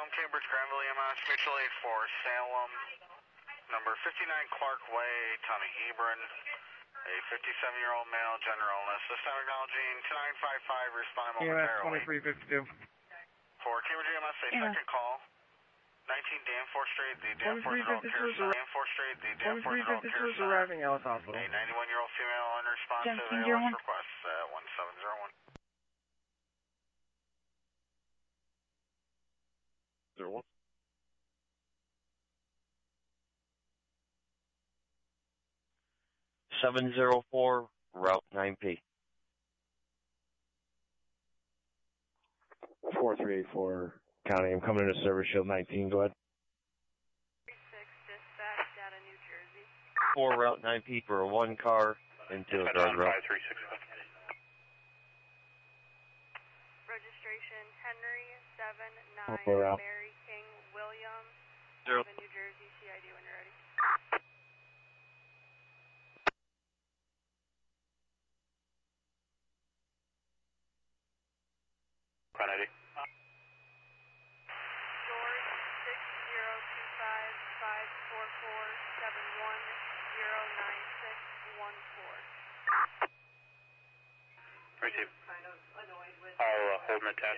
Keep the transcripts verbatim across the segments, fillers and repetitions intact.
Salem, Cambridge, Granville, E M S, mutual aid for Salem, number fifty-nine Clark Way, Town of Hebron, a fifty-seven-year-old male, general illness. This time acknowledging two nine five five, responding momentarily. twenty-three fifty-two. For Cambridge E M S, a Yeah. second call. nineteen Danforth Street, the Danforth Adult Care twenty-three fifty-two Center. Danforth Street, the Danforth twenty-three Adult fifty-two Care is Center. arriving at Alice Hospital. A ninety-one-year-old female unresponsive seventeen A zero L S one. request at one seven zero one. Zero one. seven zero four, Route nine P. four three eight four, County. I'm coming into Service Shield nineteen. Go ahead. three six, dispatch, data, New Jersey. four Route nine P for a one car into a guard route. five three six one. Registration, Henry, seven Oh, four nine, out. Mary King, William, Zero. New Jersey, C I D when you're ready. Plan I D. George, six zero two five, five four four, seven one zero nine six one four. Receive. I'll uh, hold and attach.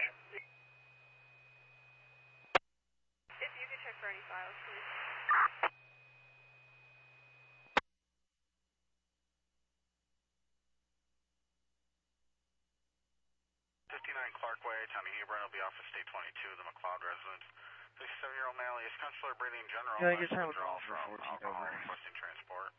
If you could check for any files, please. fifty-nine Clark Way, Town of Hebron, will be off of State twenty-two, the McLeod residence. fifty-seven-year-old male, is consular breathing general. Yeah, I guess I would withdrawal call for from fourteen alcohol, over. requesting transport.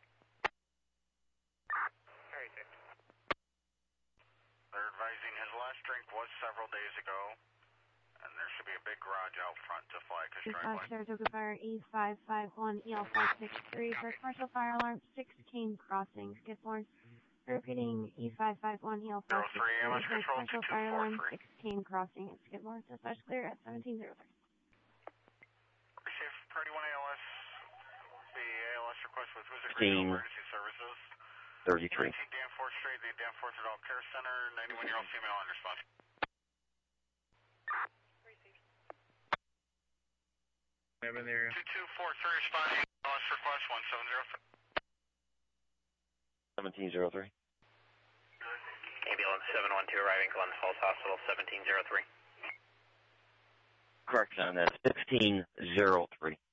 Very good. They're advising his last drink was several days ago, and there should be a big garage out front to Flycus Dispatch driveway. Saratoga Fire E five five one E L five six three for commercial fire alarm sixteen crossing Skidmore. Repeating E five five one E L five six three M S for control commercial two two fire four alarm three. sixteen crossing at Skidmore. Dispatch clear at seventeen zero three. Receive Priority one A L S, the A L S request with Wizard Fifteen. Regional Emergency Services. thirty-three. nineteen Danforth Street, the Danforth Adult Care Center, ninety-one-year-old female unresponsive. Received. I'm in the area. two two four three responding, A L S request one seven zero three. seventeen zero three. Ambulance seven one two arriving Glens Falls Hospital, seventeen zero three. Correction on that, sixteen zero three.